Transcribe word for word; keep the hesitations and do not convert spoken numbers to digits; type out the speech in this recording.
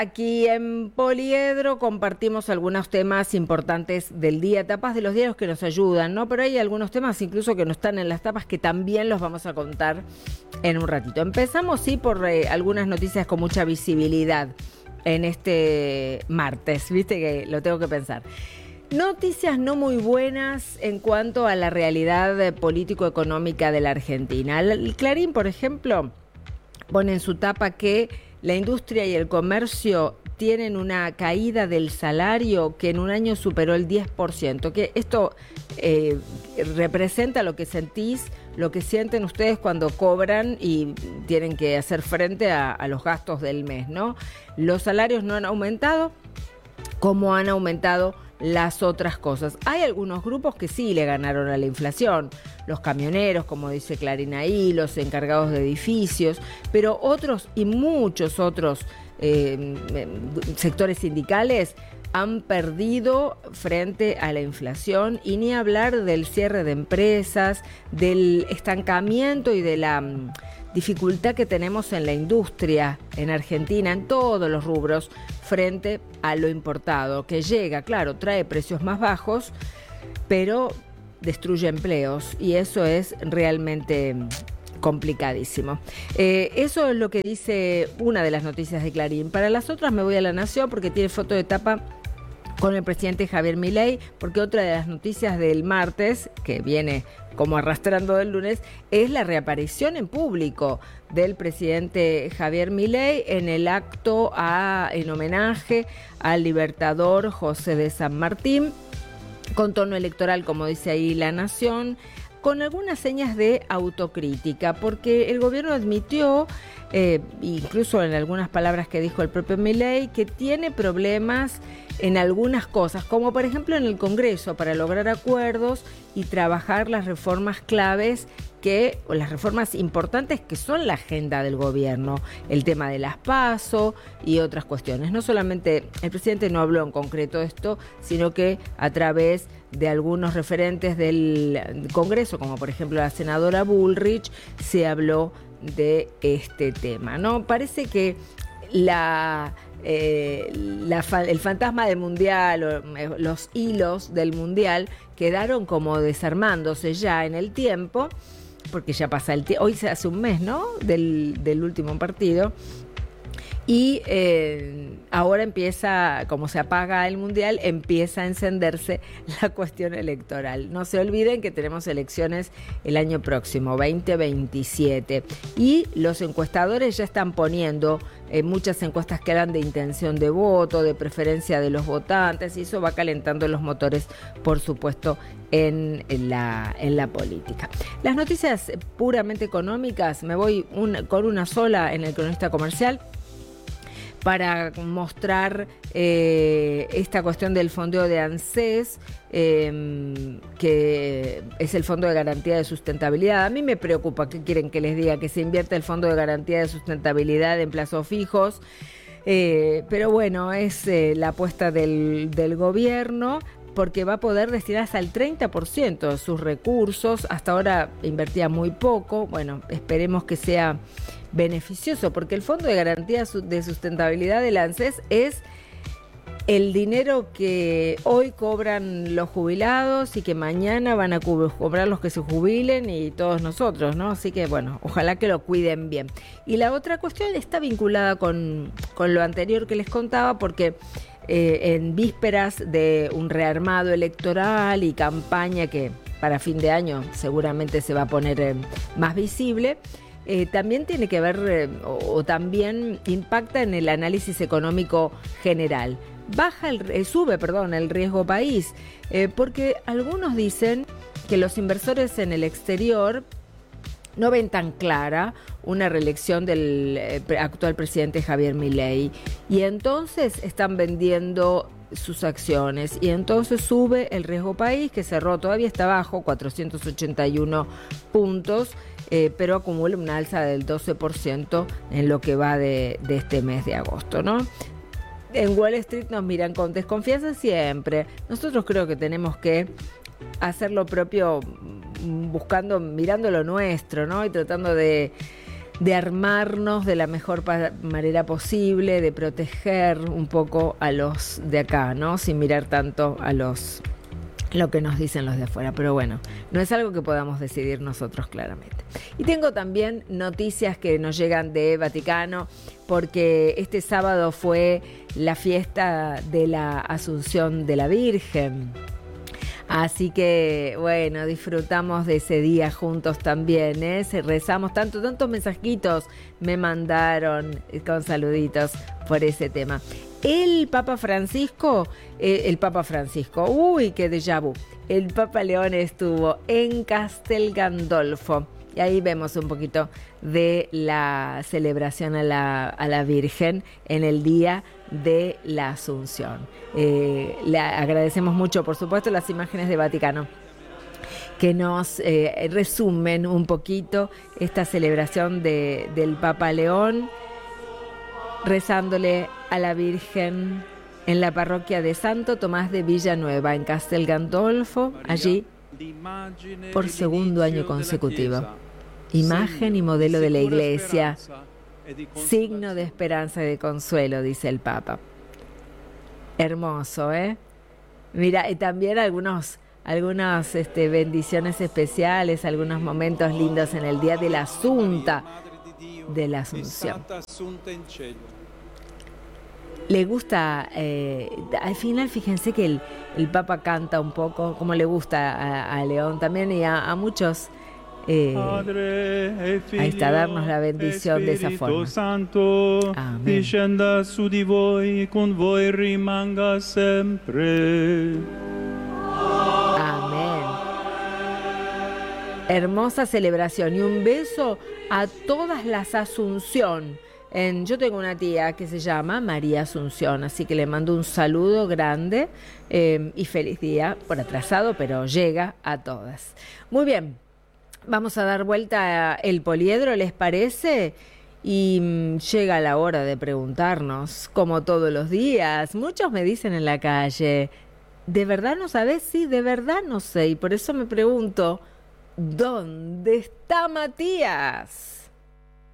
Aquí en Poliedro compartimos algunos temas importantes del día, tapas de los diarios que nos ayudan, ¿no? Pero hay algunos temas incluso que no están en las tapas que también los vamos a contar en un ratito. Empezamos, sí, por eh, algunas noticias con mucha visibilidad en este martes, viste que lo tengo que pensar. Noticias no muy buenas en cuanto a la realidad político-económica de la Argentina. El Clarín, por ejemplo, pone en su tapa que la industria y el comercio tienen una caída del salario que en un año superó el diez por ciento, que esto eh, representa lo que sentís, lo que sienten ustedes cuando cobran y tienen que hacer frente a, a los gastos del mes, ¿no? Los salarios no han aumentado como han aumentado las otras cosas. Hay algunos grupos que sí le ganaron a la inflación, los camioneros, como dice Clarín ahí, los encargados de edificios, pero otros y muchos otros eh, sectores sindicales han perdido frente a la inflación, y ni hablar del cierre de empresas, del estancamiento y de la um, dificultad que tenemos en la industria en Argentina, en todos los rubros, frente a lo importado, que llega, claro, trae precios más bajos, pero destruye empleos, y eso es realmente complicadísimo. Eh, eso es lo que dice una de las noticias de Clarín. Para las otras me voy a La Nación, porque tiene foto de tapa con el presidente Javier Milei, porque otra de las noticias del martes, que viene como arrastrando del lunes, es la reaparición en público del presidente Javier Milei en el acto a, en homenaje al libertador José de San Martín, con tono electoral, como dice ahí La Nación, con algunas señas de autocrítica, porque el gobierno admitió, eh, incluso en algunas palabras que dijo el propio Milei, que tiene problemas en algunas cosas, como por ejemplo en el Congreso, para lograr acuerdos y trabajar las reformas claves que, o las reformas importantes que son la agenda del gobierno, el tema de las PASO y otras cuestiones. No solamente el presidente no habló en concreto de esto, sino que a través de algunos referentes del Congreso, como por ejemplo la senadora Bullrich, se habló de este tema, ¿no? Parece que la... Eh, la, el fantasma del mundial, o, eh, los hilos del mundial quedaron como desarmándose ya en el tiempo, porque ya pasa el tiempo, hoy se hace un mes, ¿no? Del, del último partido. Y eh, ahora empieza, como se apaga el mundial, empieza a encenderse la cuestión electoral. No se olviden que tenemos elecciones el año próximo, veinte veintisiete. Y los encuestadores ya están poniendo eh, muchas encuestas que eran de intención de voto, de preferencia de los votantes, y eso va calentando los motores, por supuesto, en, en, la, en la política. Las noticias puramente económicas, me voy un, con una sola en el Cronista Comercial, para mostrar eh, esta cuestión del fondeo de ANSES, eh, que es el Fondo de Garantía de Sustentabilidad. A mí me preocupa, ¿qué quieren que les diga? Que se invierta el Fondo de Garantía de Sustentabilidad en plazos fijos, eh, pero bueno, es eh, la apuesta del, del gobierno, porque va a poder destinar hasta el treinta por ciento de sus recursos. Hasta ahora invertía muy poco. Bueno, esperemos que sea beneficioso, porque el Fondo de Garantía de Sustentabilidad del ANSES es el dinero que hoy cobran los jubilados y que mañana van a cobrar los que se jubilen y todos nosotros, ¿no? Así que, bueno, ojalá que lo cuiden bien. Y la otra cuestión está vinculada con, con lo anterior que les contaba, porque eh, en vísperas de un rearmado electoral y campaña que para fin de año seguramente se va a poner eh, más visible, Eh, también tiene que ver eh, o, o también impacta en el análisis económico general. Baja el, eh, sube, perdón, el riesgo país, eh, porque algunos dicen que los inversores en el exterior no ven tan clara una reelección del eh, actual presidente Javier Milei, y entonces están vendiendo sus acciones, y entonces sube el riesgo país, que cerró, todavía está bajo, cuatrocientos ochenta y uno puntos, eh, pero acumula una alza del doce por ciento en lo que va de, de este mes de agosto, ¿no? En Wall Street nos miran con desconfianza siempre. Nosotros creo que tenemos que hacer lo propio, buscando, mirando lo nuestro, ¿no? Y tratando de de armarnos de la mejor pa- manera posible, de proteger un poco a los de acá, ¿no? Sin mirar tanto a los lo que nos dicen los de afuera, pero bueno, no es algo que podamos decidir nosotros claramente. Y tengo también noticias que nos llegan de Vaticano, porque este sábado fue la fiesta de la Asunción de la Virgen. Así que, bueno, disfrutamos de ese día juntos también, ¿eh? Se rezamos tanto, tantos mensajitos me mandaron con saluditos por ese tema. El Papa Francisco, eh, el Papa Francisco, uy, qué déjà vu. El Papa León estuvo en Castel Gandolfo. Y ahí vemos un poquito de la celebración a la, a la Virgen en el día de la Asunción. Eh, le agradecemos mucho, por supuesto, las imágenes de Vaticano que nos eh, resumen un poquito esta celebración de, del Papa León, rezándole a la Virgen en la parroquia de Santo Tomás de Villanueva, en Castel Gandolfo, allí por segundo año consecutivo. Imagen y modelo de la Iglesia, signo de esperanza y de consuelo, dice el Papa. Hermoso, ¿eh? Mira, y también algunos, algunas este, bendiciones especiales, algunos momentos lindos en el día de la Asunta, de la Asunción. Le gusta, eh, al final fíjense que el, el Papa canta un poco, como le gusta a, a León también y a, a muchos. Eh, ahí está, darnos la bendición de esa forma. Santo, Amén. discenda su di voi, con voi rimanga sempre. Amén. Hermosa celebración y un beso a todas las Asunción. En, yo tengo una tía que se llama María Asunción, así que le mando un saludo grande eh, y feliz día por atrasado, pero llega a todas. Muy bien, vamos a dar vuelta el poliedro, ¿les parece? Y mmm, llega la hora de preguntarnos, como todos los días. Muchos me dicen en la calle, ¿de verdad no sabes? Sí, de verdad no sé, y por eso me pregunto, ¿dónde está Matías?